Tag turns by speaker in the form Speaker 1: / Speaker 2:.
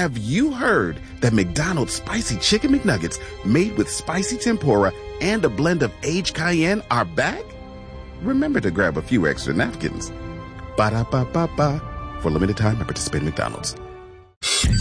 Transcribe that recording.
Speaker 1: Have you heard that McDonald's Spicy Chicken McNuggets made with spicy tempura and a blend of aged cayenne are back? Remember to grab a few extra napkins. Ba-da-ba-ba-ba. For limited time, I participate in McDonald's.